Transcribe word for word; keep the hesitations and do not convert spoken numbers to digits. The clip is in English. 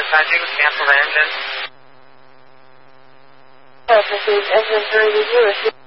dispatching, cancel the engine. Proceed, engine three, review.